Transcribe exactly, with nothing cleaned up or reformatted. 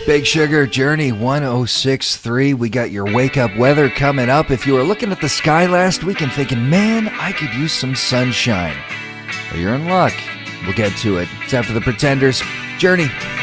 Big Sugar, Journey one oh six point three. We got your wake-up weather coming up. If you were looking at the sky last week and thinking, man, I could use some sunshine, well, you're in luck. We'll get to it. It's after the Pretenders. Journey.